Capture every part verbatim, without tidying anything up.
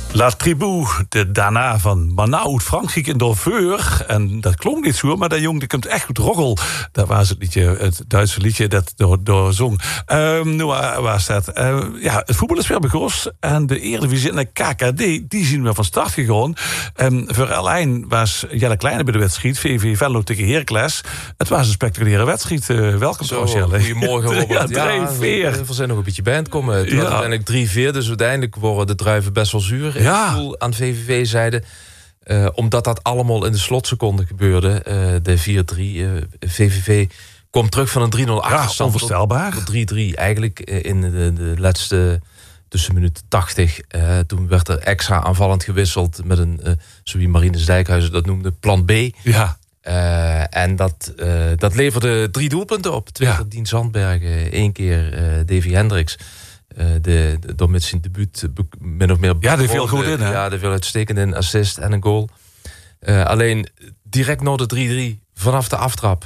La Tribu, de Dana van Manaut Frankrijk in Dorveur. En dat klonk niet zo, maar dat jong die komt echt goed roggel. Dat was het liedje, het Duitse liedje dat door, door zong. Um, nu was dat. Uh, ja, het voetbal is weer begonnen. En de Eredivisie en de K K D, die zien we van start gegaan. Um, voor Alain was Jelle Kleine bij de wedstrijd. V V Venlo tegen Heracles. Het was een spectaculaire wedstrijd. Uh, welkom trouwens, Jelle. Goedemorgen, Robert. ja, ja, we, we zijn nog een beetje bij aan het komen. Het was ja. uiteindelijk drie vier, dus uiteindelijk worden de druiven best wel zuur. Ja. Aan V V V-zijde. Uh, omdat dat allemaal in de slotseconde gebeurde. Uh, de vier drie. Uh, V V V komt terug van een drie nul achterstand. Ja, onvoorstelbaar. Tot drie drie eigenlijk uh, in de, de laatste tussen minuut tachtig. Uh, toen werd er extra aanvallend gewisseld met een, uh, zoals Marinus Dijkhuizen dat noemde, plan B. Ja. Uh, en dat, uh, dat leverde drie doelpunten op. Twee keer ja. Dien Zandbergen, één keer uh, Davy Hendricks. Uh, de, de, door met zijn debuut min of meer... Ja, die viel goed in, hè? Ja, die viel uitstekend in, assist en een goal. Uh, alleen direct na de drie drie, vanaf de aftrap...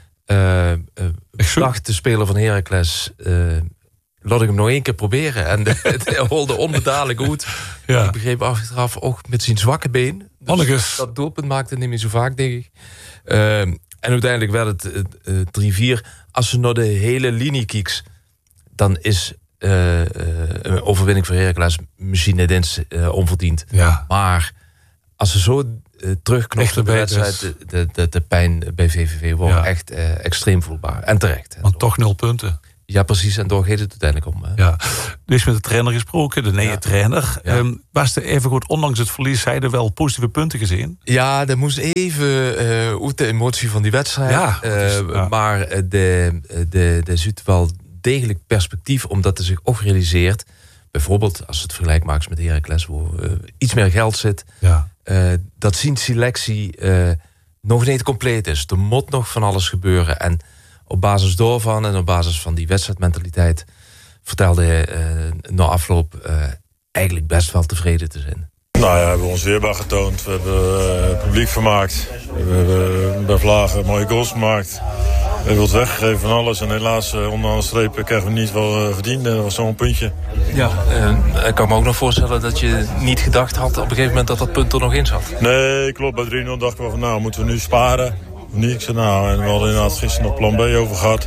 Uh, uh, dacht de speler van Heracles... Uh, laat ik hem nog één keer proberen. En hij holde onbedadelijk goed. Ja. Ik begreep achteraf ook met zijn zwakke been. Dus dat doelpunt maakte niet meer zo vaak, denk ik. Uh, en uiteindelijk werd het uh, drie vier. Als ze naar de hele linie kijkt... dan is... Uh, uh, een overwinning voor Heracles misschien net eens uh, onverdiend. Ja. Maar als ze zo uh, terugknopt op de wedstrijd... De, de, de, de pijn bij V V V wordt ja. echt uh, extreem voelbaar. En terecht. Want toch nul punten. Ja, precies. En door gaat het uiteindelijk om. Hè. Ja. Er is met de trainer gesproken, de nieuwe ja. trainer. Ja. Um, was er even goed, ondanks het verlies, zeiden wel positieve punten gezien? Ja, er moest even uh, uit de emotie van die wedstrijd. Ja, uh, is, ja. Maar de, de, de ziet wel... degelijk perspectief, omdat er zich ook realiseert... bijvoorbeeld als het vergelijk maakt met Heracles... waar uh, iets meer geld zit... Ja. Uh, dat zien selectie uh, nog niet compleet is. Er moet nog van alles gebeuren. En op basis daarvan en op basis van die wedstrijdmentaliteit... vertelde hij uh, na afloop uh, eigenlijk best wel tevreden te zijn. Nou ja, we hebben ons weerbaar getoond. We hebben uh, publiek vermaakt. We hebben bij Vlagen mooie goals gemaakt. We hebben wat weggegeven van alles. En helaas, uh, onderaan de streep krijgen we niet wel uh, verdiend. Dat was zo'n puntje. Ja, uh, ik kan me ook nog voorstellen dat je niet gedacht had... op een gegeven moment dat dat punt er nog in zat. Nee, klopt. Bij drie nul dachten we van, nou, moeten we nu sparen? Of niet? Ik zei, nou, en we hadden inderdaad gisteren nog plan B over gehad.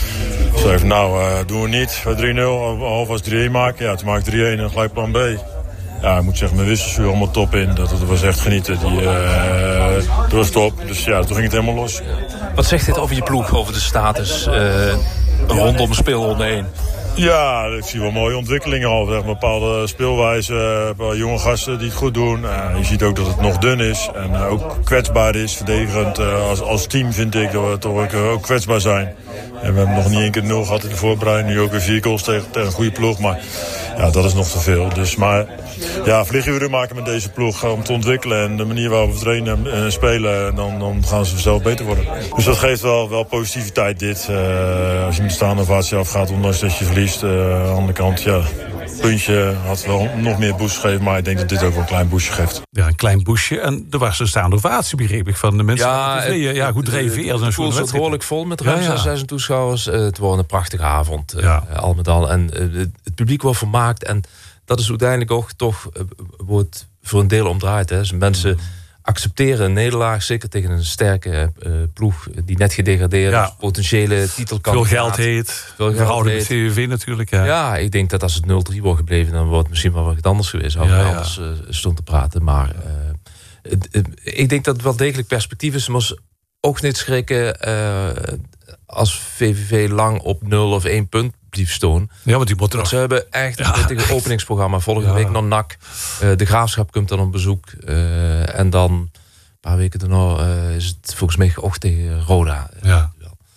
Ik zei van, nou, uh, doen we niet. Bij drie nul, alvast drie een maken. Ja, toen maak ik drie een en gelijk plan B. Ja, ik moet zeggen, mijn wissels viel allemaal top in. Dat, dat was echt genieten. Die, uh, dat was top. Dus ja, toen ging het helemaal los. Wat zegt dit over je ploeg, over de status uh, rondom speelronde één? Ja, ik zie wel mooie ontwikkelingen al. Een bepaalde speelwijze, uh, jonge gasten die het goed doen. Uh, je ziet ook dat het nog dun is en uh, ook kwetsbaar is, verdedigend. Uh, als, als team vind ik dat we toch ook, uh, ook kwetsbaar zijn. En we hebben nog niet één keer nul gehad in de voorbereiding. Nu ook weer vier goals tegen, tegen een goede ploeg. Maar ja, dat is nog te veel. Dus, maar ja, vlieguren maken met deze ploeg om te ontwikkelen. En de manier waarop we trainen en spelen, dan, dan gaan ze zelf beter worden. Dus dat geeft wel, wel positiviteit dit. Uh, als je met de staande ovatie afgaat, ondanks dat je verliest. Uh, aan de andere kant, ja, puntje had wel nog meer boost gegeven. Maar ik denk dat dit ook wel een klein boostje geeft. Ja, een klein boostje. En er was een staande ovatie, begreep ik, van de mensen. Ja, het, ja goed drie vier. Het voelde zich behoorlijk vol met ruim zesduizend ja, ja. toeschouwers. Uh, het was een prachtige avond, uh, ja. al met al. En uh, het publiek wordt vermaakt. En dat is uiteindelijk ook toch uh, wordt voor een deel omdraaid. Hè. Dus mensen mm. accepteren een nederlaag, zeker tegen een sterke uh, ploeg die net gedegradeerd is, ja. potentiële titelkandidaat. Veel geld heet, veel geld heet. C V V natuurlijk. Ja. ja, ik denk dat als het nul drie wordt gebleven, dan wordt het misschien wel wat anders geweest. Als ja, ja. anders uh, stond te praten. Maar uh, uh, uh, ik denk dat het wel degelijk perspectief is. Maar ook niet schrikken uh, als V V V lang op nul of één punt blijft staan. Ja, want die moeten nog. Ze hebben echt een pittige openingsprogramma. Volgende ja. week naar N A C. Uh, de Graafschap komt dan op bezoek. Uh, en dan een paar weken daarna uh, is het volgens mij ook tegen Roda. Ja.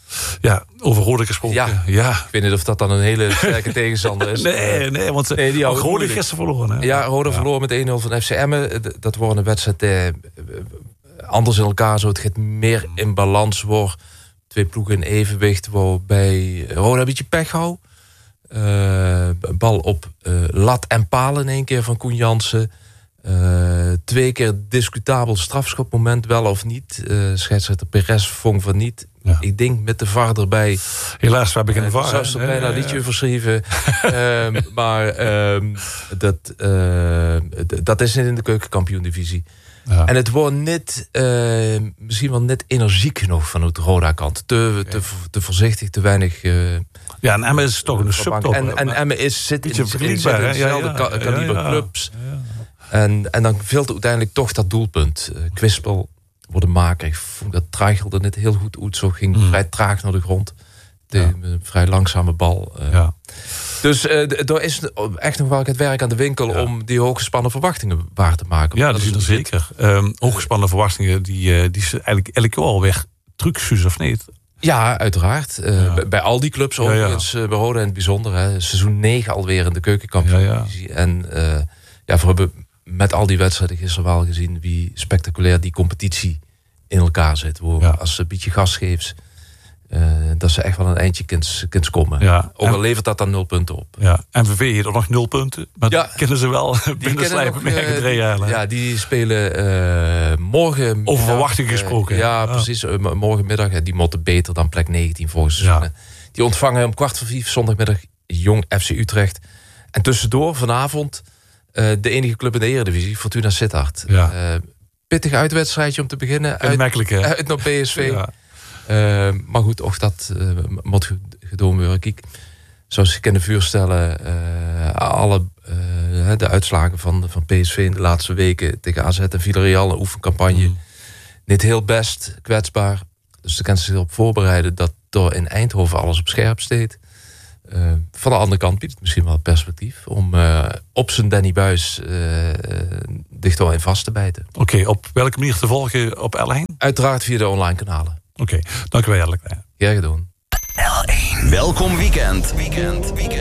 Ja, over Roda gesproken. Ja. ja, ik weet niet of dat dan een hele sterke tegenstander is. Nee, nee, want nee, die ook Roda gisteren verloren. Hè? Ja, Roda ja. verloren met één nul van F C Emmen. Dat wordt een wedstrijd eh, anders in elkaar, zo het gaat meer in balans wordt. Twee ploegen in evenwicht, waarbij Roda een beetje pech houdt. Uh, bal op uh, lat en paal in één keer van Koen Jansen. Uh, twee keer discutabel strafschopmoment, wel of niet. Uh, scheidsrechter Perez vond van niet. Ja. Ik denk met de V A R erbij. Helaas, we hebben geen V A R. Zou ze er bijna een liedje verschreven. um, maar um, dat, uh, d- dat is niet in de keukenkampioen-divisie. Ja. En het wordt net, uh, misschien wel net energiek genoeg van de Roda-kant. Te, te, te voorzichtig, te weinig... Uh, ja, en Emmen is toch een subtop. En, en Emmen is, zit in, in, in dezelfde ja, ja, ja, kaliber ja, ja. clubs. Ja, ja. En, en dan veelt uiteindelijk toch dat doelpunt. Uh, Kwispel wordt een maker. Ik vond dat Treichel er net heel goed uit. Zo ging mm. vrij traag naar de grond. De, ja. Een vrij langzame bal. Uh, ja. Dus uh, er is echt nog wel het werk aan de winkel... Ja. om die hooggespannen verwachtingen waar te maken. Ja, dat is er zeker. Um, hooggespannen verwachtingen... die, uh, die ze eigenlijk elke keer alweer trucjes of niet... Ja, uiteraard. Uh, ja. Bij, bij al die clubs overigens. Ja, ja. Bij Roda in het bijzonder. Hè. Seizoen negen alweer in de keukenkampioen-divisie. Ja, ja. En uh, ja, we hebben met al die wedstrijden gisteren wel gezien... wie spectaculair die competitie in elkaar zit. Waar ja. Als ze een beetje gas geeft... Uh, dat ze echt wel een eindje kunt komen. Ja. Ook al levert dat dan nul punten op. Ja. M V V heeft er nog nul punten. Maar ja. kennen ze wel binnenslijpen met uh, Ja, die spelen uh, morgen... Over verwachting gesproken. Uh, ja, ja, precies. Uh, morgenmiddag. Die moeten beter dan plek negentien volgens ja. uh, Die ontvangen om kwart voor vijf zondagmiddag Jong F C Utrecht. En tussendoor vanavond uh, de enige club in de Eredivisie, Fortuna Sittard. Ja. Uh, pittig uitwedstrijdje om te beginnen. Uit, uit naar P S V. Ja. Uh, maar goed, ook dat uh, moet gedaan worden. Kijk, zoals je kan voorstellen, uh, alle uh, de uitslagen van, van P S V in de laatste weken tegen A Z en Villarreal, een oefencampagne, mm. niet heel best, kwetsbaar. Dus dan kan ze zich erop voorbereiden dat door in Eindhoven alles op scherp staat. Uh, van de andere kant biedt het misschien wel perspectief om uh, op zijn Danny Buis uh, dichter in vast te bijten. Oké, okay, op welke manier te volgen op L één? Uiteraard via de online kanalen. Oké, okay, dank u wel. Graag gedaan. L één. Welkom weekend. Weekend. Weekend.